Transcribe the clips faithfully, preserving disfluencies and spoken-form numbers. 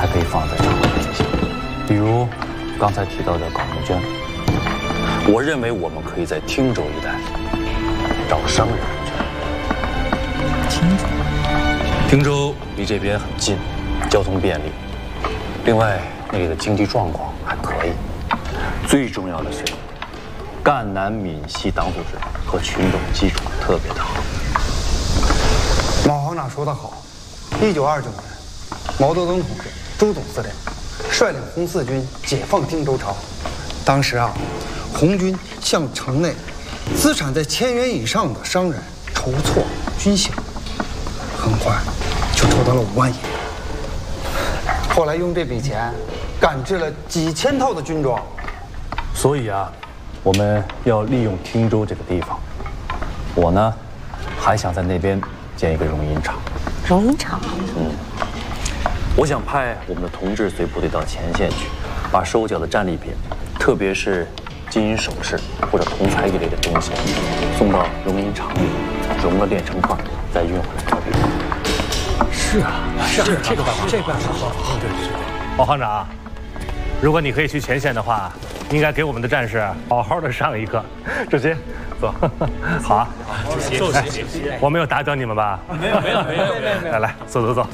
还可以放在长远一些，比如刚才提到的搞募捐。我认为我们可以在汀州一带找商人募捐。汀州，汀州离这边很近，交通便利，另外那里的经济状况还可以。最重要的是，赣南闽西党组织和群众基础特别的好。 马行长说得好，一九二九年，毛泽东同志、朱总司令率领红四军解放汀州潮。当时啊，红军向城内资产在千元以上的商人筹措军饷，很快就筹到了五万银。后来用这笔钱赶制了几千套的军装。 所以啊，我们要利用汀州这个地方。我呢，还想在那边建一个容银厂。 容银厂？ 嗯，我想派我们的同志随部队到前线去，把收缴的战利品，特别是金银首饰或者铜材一类的东西，送到容银厂里，熔了炼成块，再运回来交兵。 是啊，是啊，这个办法，这个办法好。对对对， 毛行长，如果你可以去前线的话，应该给我们的战士好好的上一课。主席，走。好啊， 受洗。 我没有打搅你们吧？ 没有没有没有没有没有。 来来，走走走。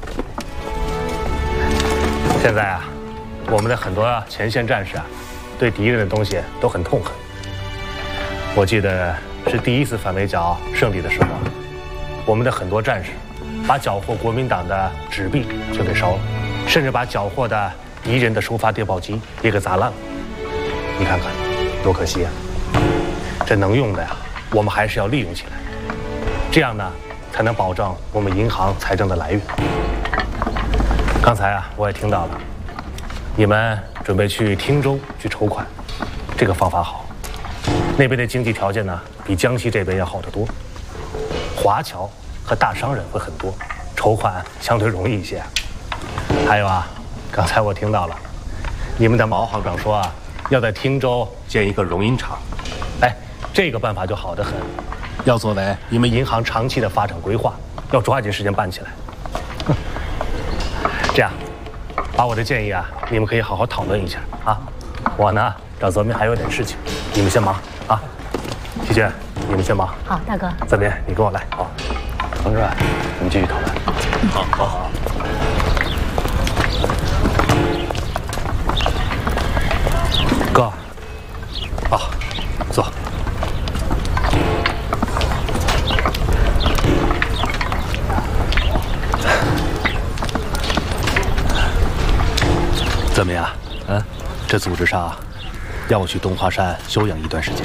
现在啊，我们的很多前线战士啊，对敌人的东西都很痛恨。我记得是第一次反围剿胜利的时候，我们的很多战士把缴获国民党的纸币全给烧了，甚至把缴获的敌人的收发电报机也给砸烂了。你看看，多可惜啊！这能用的呀，我们还是要利用起来，这样呢，才能保证我们银行财政的来源。刚才啊，我也听到了，你们准备去汀州去筹款，这个方法好。那边的经济条件呢，比江西这边要好得多，华侨和大商人会很多，筹款相对容易一些。还有啊，刚才我听到了，你们的毛行长说啊，要在汀州建一个容银厂。哎，这个办法就好得很，要作为你们银行长期的发展规划，要抓紧时间办起来。这样，把我的建议啊，你们可以好好讨论一下啊。我呢，找泽民还有点事情，你们先忙啊。齐娟，你们先忙。 好，大哥。 泽民，你跟我来。好，同志，我们继续讨论。好，好，好。哥，啊，坐。怎么样？嗯，这组织上要我去东华山休养一段时间。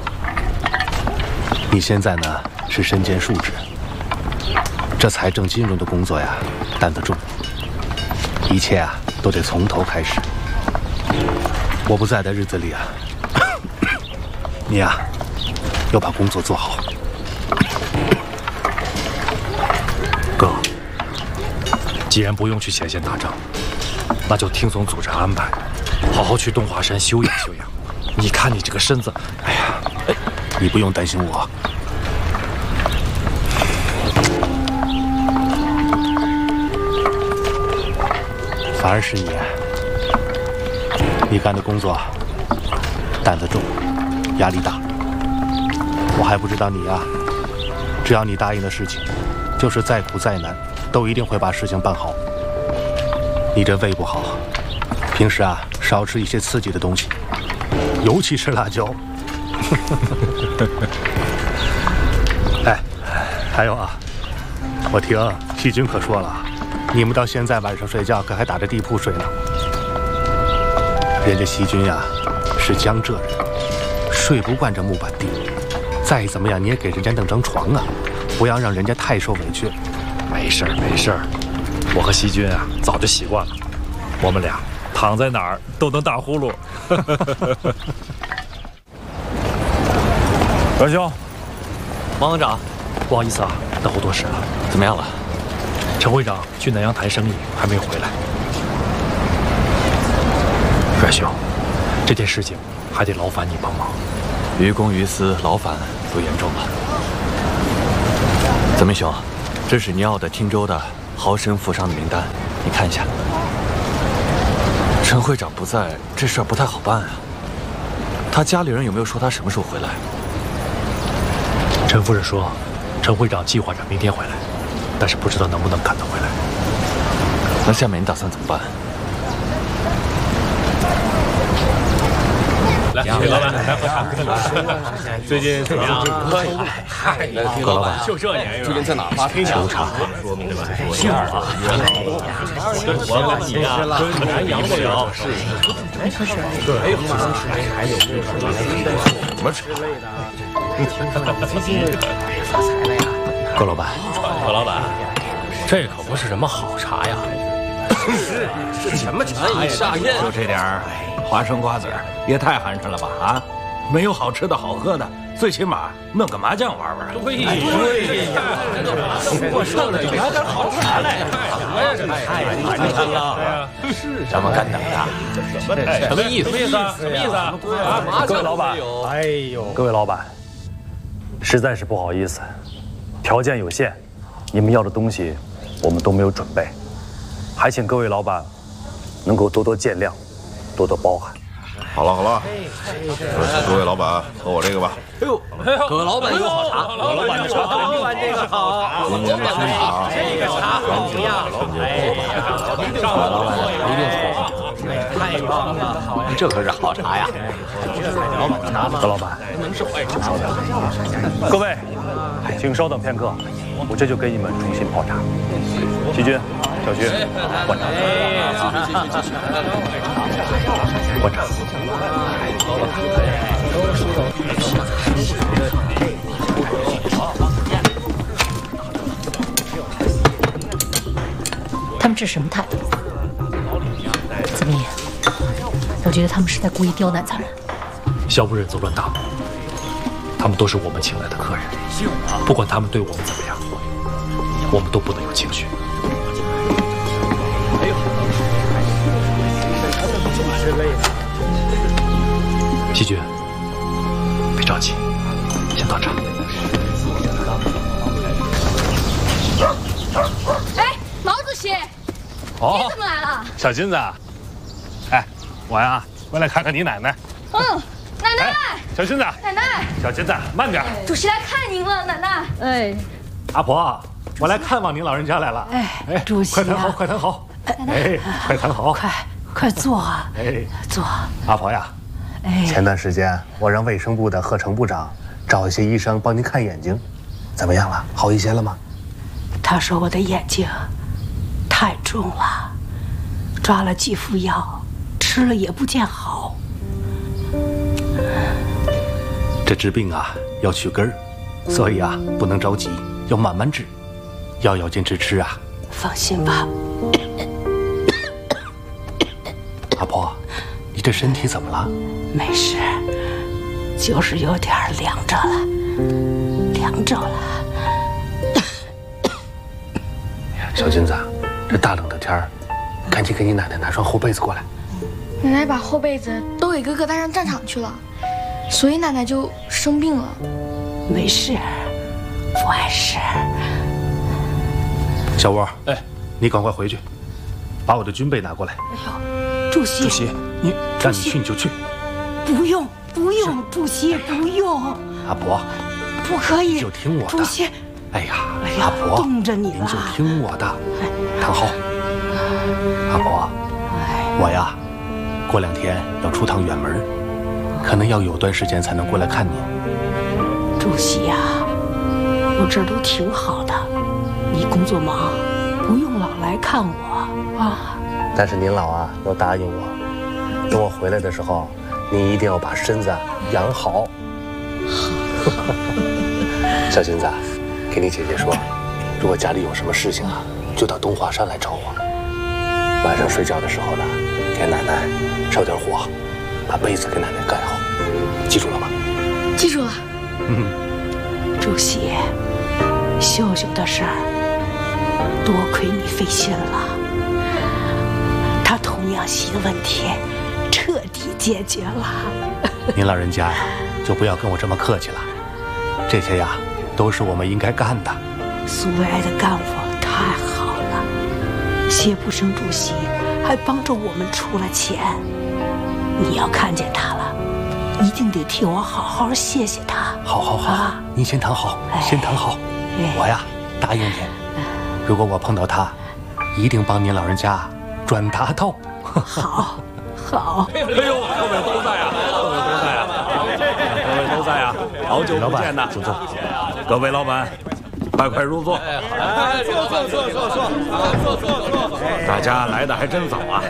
你现在呢是身兼数职，这财政金融的工作呀担得重，一切啊都得从头开始。我不在的日子里啊，你呀要把工作做好。 哥，既然不用去前线打仗，那就听从组织安排，好好去东华山休养休养。你看你这个身子，哎呀， 哎，你不用担心我。反而是你，你干的工作担子重，压力大。我还不知道你啊，只要你答应的事情，就是再苦再难，都一定会把事情办好。你这胃不好，平时啊少吃一些刺激的东西，尤其是辣椒。哎，还有啊，我听细菌可说了，你们到现在晚上睡觉可还打着地铺睡呢。人家细菌呀是江浙人，睡不惯这木板地，再怎么样你也给人家弄张床啊，不要让人家太受委屈。 没事儿没事儿，我和细菌啊早就习惯了，我们俩躺在哪儿都能打呼噜。 阮兄， 王行长，不好意思啊，耽误多时了。怎么样了？陈会长去南阳谈生意，还没有回来。阮兄，这件事情还得劳烦你帮忙。 于公于私，劳烦都严重了。泽民兄，这是你要的汀州的豪绅富商的名单，你看一下。 陈会长不在，这事儿不太好办啊。他家里人有没有说他什么时候回来？ 陈夫人说，陈会长计划着明天回来，但是不知道能不能赶得回来。 那下面你打算怎么办？ 来，葛老板，来喝茶。最近怎么样？ 嗨，葛老板， 就这年月， 最近在哪发生酒茶？说明白，是啊，原来我管你呀，跟南阳不了。是，对，还有还有怎么吃？ 最近发财了呀， 葛老板， 葛老板，这可不是什么好茶呀。是，是什么茶呀？ 就这点儿花生瓜子儿，也太寒碜了吧啊！没有好吃的好喝的，最起码弄个麻酱玩玩。 对对呀，我上来就来点好茶来，太寒碜了。是，咱们干等的，什么意思？什么意思啊？什么意思啊？啊！ 各位老板，哎呦，各位老板，实在是不好意思，条件有限，你们要的东西我们都没有准备。还请各位老板能够多多见谅，多多包涵。 好了好了，各位老板喝我这个吧。 哎呦，葛老板有好茶，葛老板的茶，葛老板这个好， 今年的新茶， 这个茶好呀，葛老板一定错，太棒了，这可是好茶呀。 葛老板，各位，请稍等片刻，我这就给你们重新泡茶。齐军。小徐，换茶。换茶。 他们这是什么态度？子明，我觉得他们是在故意刁难咱们。 小不忍则乱大谋，他们都是我们请来的客人，不管他们对我们怎么样，我们都不能有情绪。细菌，别着急，先倒茶。 哎，毛主席， 哦， 你怎么来了？ 小金子，哎，我呀，过来看看你奶奶。 嗯，奶奶， 小金子， 奶奶， 小金子，慢点。 主席来看您了，奶奶。 哎， 阿婆，我来看望您老人家来了。 哎，哎，主席、啊， 快躺好，快躺好。哎，快躺好， 快快坐啊！ 哎， 坐。 阿婆呀。 哎， 前段时间我让卫生部的贺成部长找一些医生帮您看眼睛，怎么样了？好一些了吗？ 他说我的眼睛太重了，抓了几副药，吃了也不见好。 这治病啊要去根儿，所以啊不能着急，要慢慢治，药要坚持吃啊。 放心吧。 阿婆，你这身体怎么了？ 没事，就是有点凉着了，凉着了。 小金子，这大冷的天儿，赶紧给你奶奶拿双厚被子过来。 奶奶把厚被子都给哥哥带上战场去了，所以奶奶就生病了。 没事，不碍事。 小窝，哎，你赶快回去，把我的军被拿过来。 哎呦，主席， 主席，你让你去你就去。 不用，不用，主席不用。 阿婆， 不可以， 就听我的。 主席， 哎呀， 哎呀， 阿婆， 冻着你了。 您就听我的，躺好。阿婆，我呀，过两天要出趟远门，可能要有段时间才能过来看您。 主席呀，我这儿都挺好的，你工作忙，不用老来看我啊。 但是您老啊要答应我，等我回来的时候，您一定要把身子养好。小金子，给你姐姐说，如果家里有什么事情啊，就到东华山来找我。晚上睡觉的时候呢，给奶奶烧点火，把被子给奶奶盖好，记住了吗？ 记住了。 嗯， 主席，秀秀的事儿，多亏你费心了。她童养媳的问题彻底解决了。 您老人家呀，就不要跟我这么客气了。这些呀，都是我们应该干的。 苏维埃的干部太好了，谢普生主席还还帮着我们出了钱。你要看见他了，一定得替我好好谢谢他。 好好好，啊、您先谈好，先谈好。哎、我呀，答应您，如果我碰到他，一定帮您老人家转达到。 好，好。 哎呦，各位都在啊，各位都在啊，各位都在啊，好久不见呐！ 坐坐。 各位老板，快快入座。 哎，坐坐坐坐坐，坐坐坐。 大家来的还真早啊！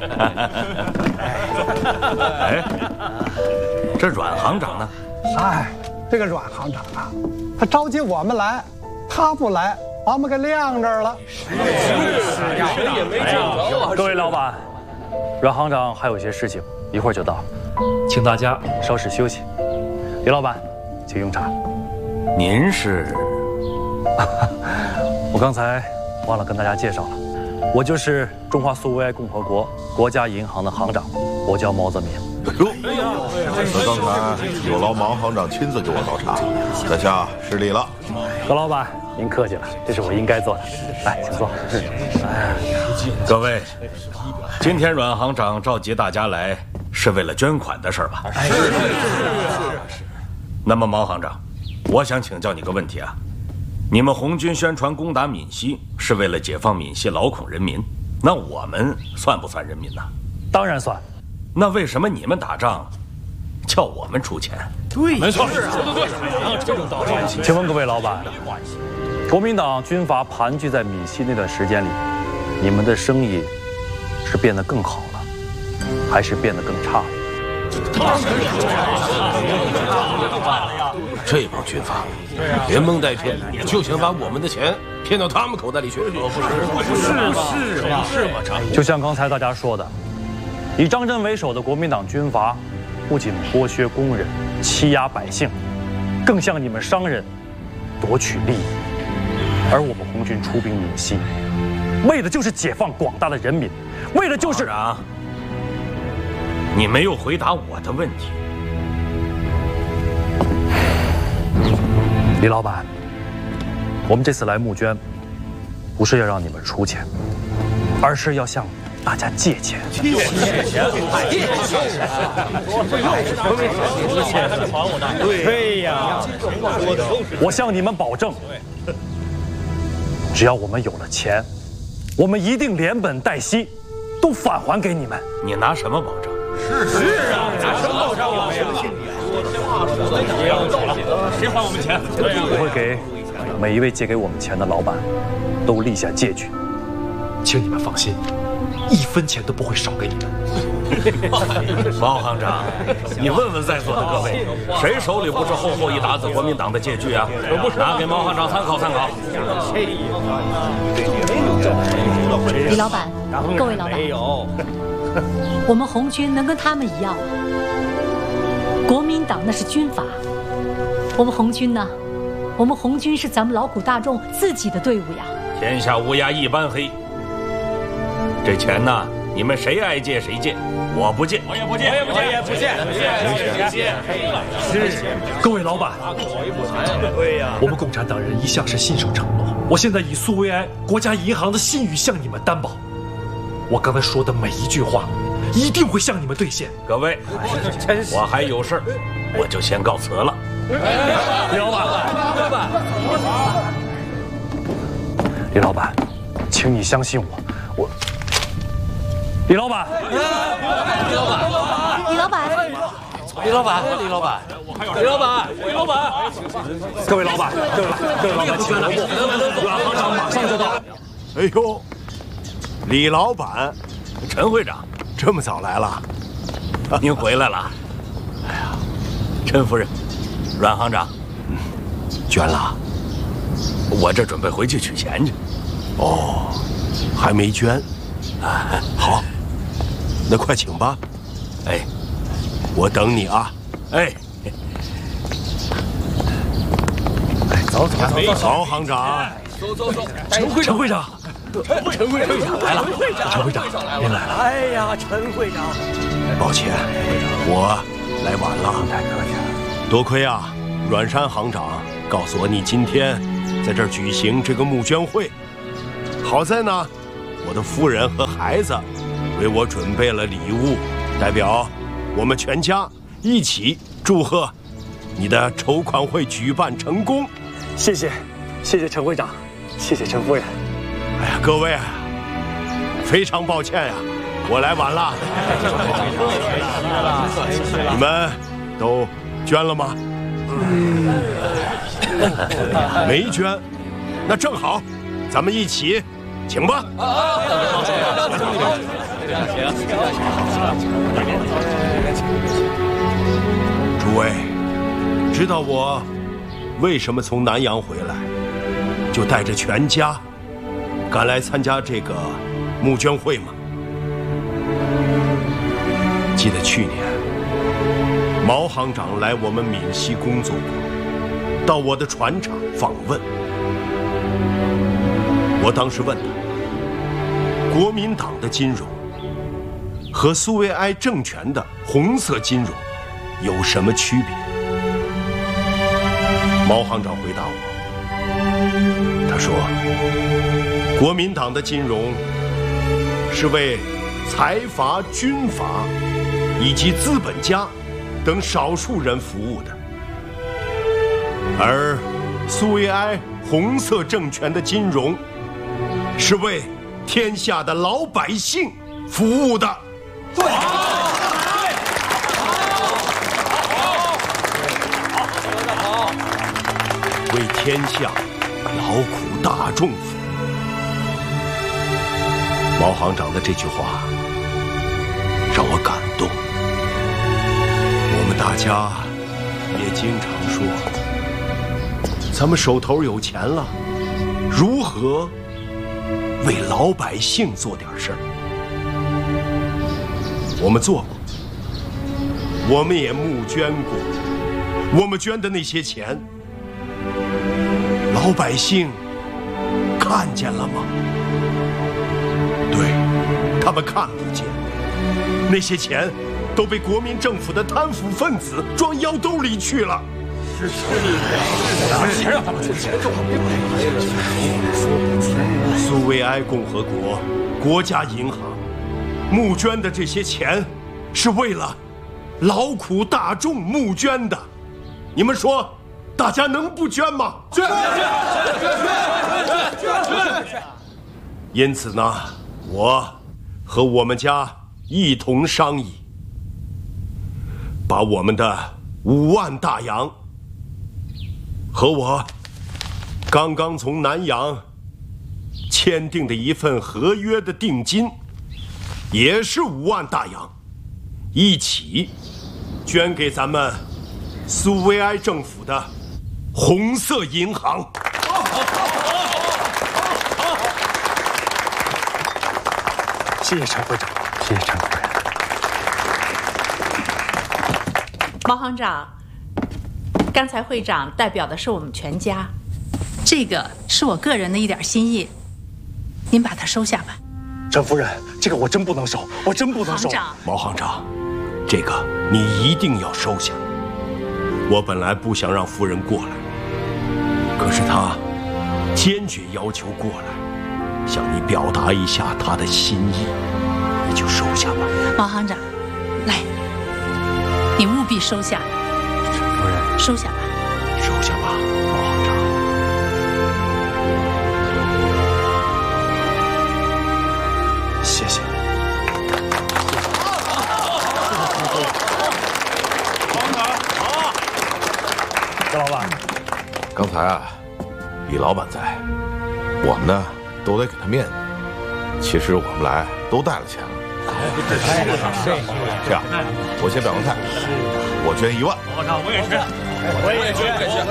哎，这阮行长呢？ 哎，这个阮行长啊，他召集我们来，他不来，把我们给晾这儿了。 是是呀，谁也没见着啊！ 各位老板，阮行长还有些事情，一会儿就到，请大家稍事休息。李老板，请用茶。 您是？ 我刚才忘了跟大家介绍了，我就是中华苏维埃共和国国家银行的行长，我叫毛泽民。 哟，那刚才有劳毛行长亲自给我倒茶，在下失礼了。 何老板，您客气了，这是我应该做的。来，请坐。 各位，今天阮行长召集大家来，是为了捐款的事儿吧？是是是。那么毛行长，我想请教你个问题啊。你们红军宣传攻打闽西是为了解放闽西劳苦人民，那我们算不算人民呢？ 当然算。 那为什么你们打仗叫我们出钱？ 对， 没错， 说的对，这种道理。 请问各位老板，国民党军阀盘踞在闽西那段时间里，你们的生意是变得更好了，还是变得更差了？ 这帮军阀连蒙带骗，就想把我们的钱骗到他们口袋里去。不是不是是是嘛是嘛，常就像刚才大家说的，以张震为首的国民党军阀，不仅剥削工人、欺压百姓，更向你们商人夺取利益。而我们红军出兵闽西，为的就是解放广大的人民，为的就是…… 啊！你没有回答我的问题。 李老板，我们这次来募捐，不是要让你们出钱，而是要向大家借钱。借钱？借钱？对呀，我向你们保证，只要我们有了钱，我们一定连本带息都返还给你们。 你拿什么保证？ 是是啊，拿什么保证啊？谁还我们钱？ 我会给每一位借给我们钱的老板都立下借据， 请你们放心，一分钱都不会少给你们。毛行长，你问问在座的各位，谁手里不是厚厚一沓子国民党的借据啊？拿给毛行长参考参考。 李老板，各位老板，我们红军能跟他们一样吗？国民党那是军阀，我们红军呢？我们红军是咱们劳苦大众自己的队伍呀。 天下乌鸦一般黑。这钱呢，你们谁爱借谁借，我不借， 我也不借，我也不借，我也不借， 不借。是， 各位老板， 对呀， 我们共产党人一向是信守承诺。我现在以苏维埃国家银行的信誉向你们担保，我刚才说的每一句话，一定会向你们兑现。各位，我还有事儿，我就先告辞了。 李老板，李老板，请你相信我，我。李老板， 李老板， 李老板， 李老板，李老板，李老板，李老板， 各位老板，各位各位老板，请留步，阮行长马上就到。 哎呦，李老板， 陈会长， 这么早来了？ 您回来了。哎呀，陈夫人，阮行长， 嗯，捐了？ 我这准备回去取钱去。 哦，还没捐。啊，好，那快请吧。 哎， 我等你啊。 哎， 哎，走走走走，毛行长， 走走走， 陈会陈会长， 陈会长来了， 陈会长您来了。 哎呀，陈会长， 抱歉，我来晚了， 太客气了。 多亏啊，阮山行长告诉我你今天在这儿举行这个募捐会，好在呢。我的夫人和孩子为我准备了礼物，代表我们全家一起祝贺你的筹款会举办成功。 谢谢，谢谢陈会长，谢谢陈夫人。 哎呀，各位啊，非常抱歉呀，我来晚了。你们都捐了吗？没捐，那正好，咱们一起请吧。诸位，知道我为什么从南阳回来，就带着全家赶来参加这个募捐会吗？记得去年毛行长来我们闽西工作过，到我的船厂访问。我当时问他，国民党的金融和苏维埃政权的红色金融有什么区别？毛行长回答我，他说，国民党的金融是为财阀、军阀以及资本家等少数人服务的，而苏维埃红色政权的金融是为天下的老百姓服务的。对，为天下劳苦大众服务。毛行长的这句话让我感动。我们大家也经常说，咱们手头有钱了，如何为老百姓做点事儿？我们做过，我们也募捐过，我们捐的那些钱，老百姓看见了吗？对，他们看不见，那些钱都被国民政府的贪腐分子装腰兜里去了。是是钱让他们存钱，苏维埃共和国国家银行募捐的这些钱，是为了劳苦大众募捐的。你们说，大家能不捐吗？捐！因此呢，我和我们家一同商议，把我们的五万大洋和我刚刚从南洋签订的一份合约的定金，也是五万大洋，一起捐给咱们苏维埃政府的红色银行。 谢谢陈会长，谢谢陈夫人。 毛行长，刚才会长代表的是我们全家，这个是我个人的一点心意，您把它收下吧。 陈夫人，这个我真不能收，我真不能收。 毛行长，这个你一定要收下。我本来不想让夫人过来，可是她坚决要求过来，向你表达一下她的心意，你就收下吧。 毛行长，来，你务必收下。 陈夫人， 收下吧， 收下吧，毛行长。 谢谢。 周老板， 刚才啊，李老板在，我们呢都得给他面子。其实我们来都带了钱了。这样，我先表个态，我捐一万。 我也捐，我也捐，我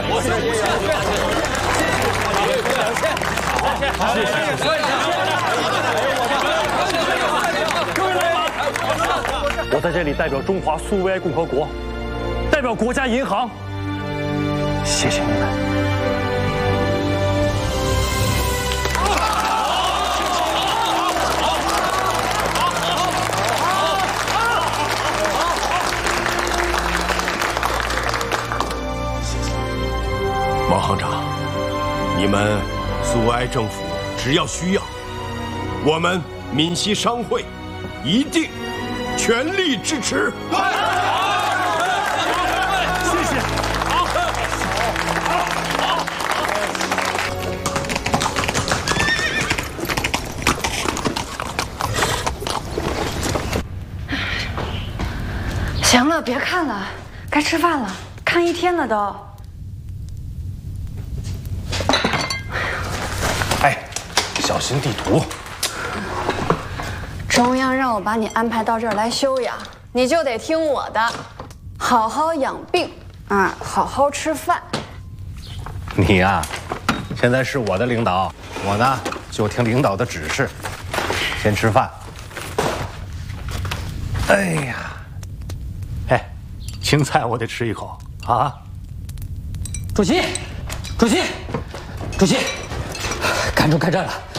也捐。我在这里代表中华苏维埃共和国，代表国家银行，谢谢你们。 毛行长，你们苏维埃政府只要需要，我们闽西商会一定全力支持。 谢谢。好，好，好。 行了，别看了，该吃饭了，看一天了都。 哎，小心地图。 中央让我把你安排到这儿来休养，你就得听我的，好好养病啊，好好吃饭。 你呀，现在是我的领导，我呢就听领导的指示，先吃饭。哎呀，哎，青菜我得吃一口啊！ 主席，主席，主席，赶住开战了！